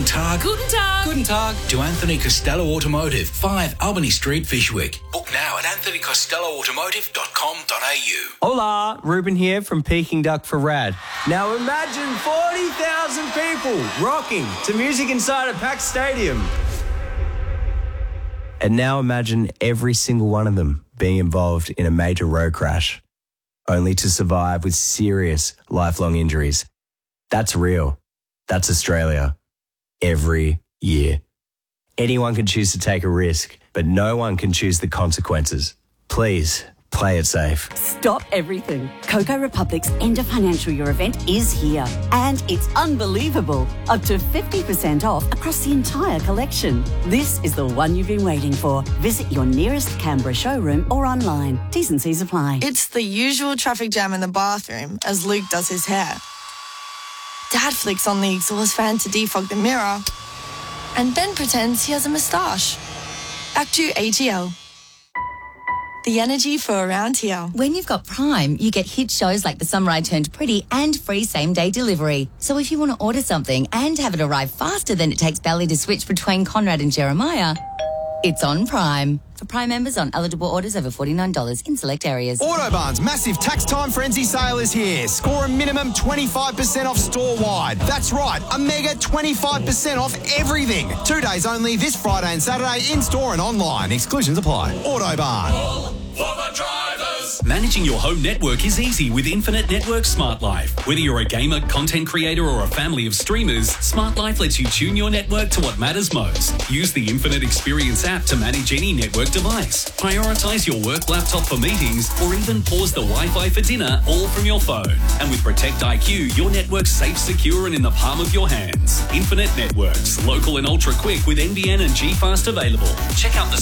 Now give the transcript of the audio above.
Tag. Guten Tag. Guten Tag to Anthony Costello Automotive, 5 Albany Street, Fishwick. Book now at anthonycostelloautomotive.com.au. Hola, Ruben here from Peking Duck for Rad. Now imagine 40,000 people rocking to music inside a packed stadium. And now imagine every single one of them being involved in a major road crash, only to survive with serious lifelong injuries. That's real. That's Australia. Every year. Anyone can choose to take a risk, but no one can choose the consequences. Please, play it safe. Stop everything. Coco Republic's end of financial year event is here. And it's unbelievable. Up to 50% off across the entire collection. This is the one you've been waiting for. Visit your nearest Canberra showroom or online. T's and C's apply. It's the usual traffic jam in the bathroom as Luke does his hair. Dad flicks on the exhaust fan to defog the mirror. And Ben pretends he has a moustache. Back to AGL. The energy for around here. When you've got Prime, you get hit shows like The Summer I Turned Pretty and free same-day delivery. So if you want to order something and have it arrive faster than it takes Belly to switch between Conrad and Jeremiah, it's on Prime. For Prime members on eligible orders over $49 in select areas. Autobarn's massive tax time frenzy sale is here. Score a minimum 25% off store-wide. That's right, a mega 25% off everything. 2 days only this Friday and Saturday in-store and online. Exclusions apply. Autobarn. All for the drivers. Managing your home network is easy with Infinite Network Smart Life. Whether you're a gamer, content creator, or a family of streamers, Smart Life lets you tune your network to what matters most. Use the Infinite Experience app to manage any network device. Prioritize your work laptop for meetings, or even pause the Wi-Fi for dinner, all from your phone. And with Protect IQ, your network's safe, secure, and in the palm of your hands. Infinite Networks, local and ultra quick with NBN and G-Fast available. Check out the